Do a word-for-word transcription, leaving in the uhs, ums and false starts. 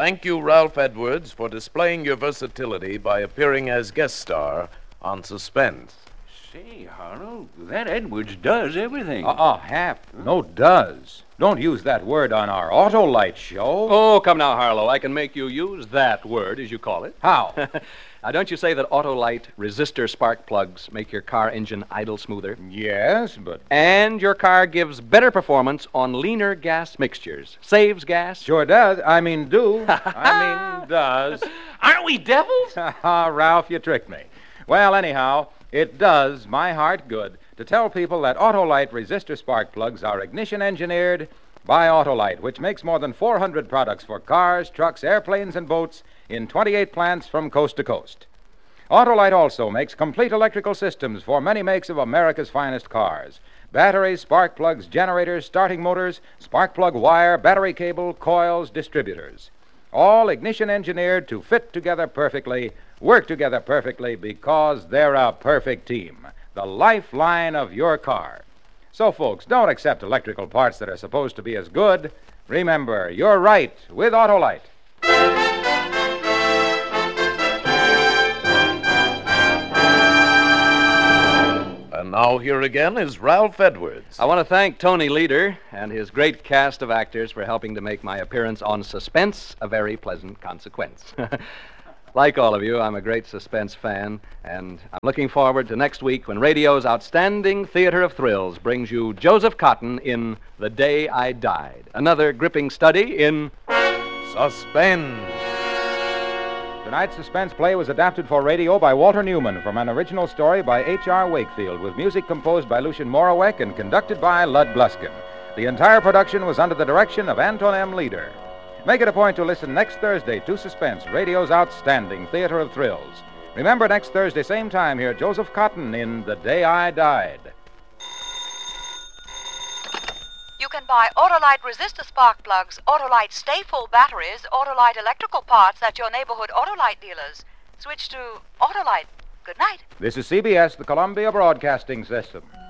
Thank you, Ralph Edwards, for displaying your versatility by appearing as guest star on Suspense. Say, Harlow, that Edwards does everything. Uh-uh, Hap. No does. Don't use that word on our Autolite show. Oh, come now, Harlow. I can make you use that word, as you call it. How? Now, don't you say that Autolite resistor spark plugs make your car engine idle smoother? Yes, but... And your car gives better performance on leaner gas mixtures. Saves gas. Sure does. I mean, do. I mean, does. Aren't we devils? Ralph, you tricked me. Well, anyhow, it does my heart good to tell people that Autolite resistor spark plugs are ignition engineered by Autolite, which makes more than four hundred products for cars, trucks, airplanes, and boats in twenty-eight plants from coast to coast. Autolite also makes complete electrical systems for many makes of America's finest cars. Batteries, spark plugs, generators, starting motors, spark plug wire, battery cable, coils, distributors. All ignition engineered to fit together perfectly, work together perfectly because they're a perfect team. The lifeline of your car. So, folks, don't accept electrical parts that are supposed to be as good. Remember, you're right with Autolite. And now here again is Ralph Edwards. I want to thank Tony Leader and his great cast of actors for helping to make my appearance on Suspense a very pleasant consequence. Like all of you, I'm a great Suspense fan, and I'm looking forward to next week when radio's outstanding theater of thrills brings you Joseph Cotton in The Day I Died, another gripping study in Suspense. Tonight's Suspense play was adapted for radio by Walter Newman from an original story by H R. Wakefield, with music composed by Lucien Morawek and conducted by Lud Gluskin. The entire production was under the direction of Anton M. Leader. Make it a point to listen next Thursday to Suspense, radio's outstanding theater of thrills. Remember, next Thursday, same time, hear Joseph Cotton in The Day I Died. You can buy Autolite resistor spark plugs, Autolite stay-full batteries, Autolite electrical parts at your neighborhood Autolite dealers. Switch to Autolite. Good night. This is C B S, the Columbia Broadcasting System.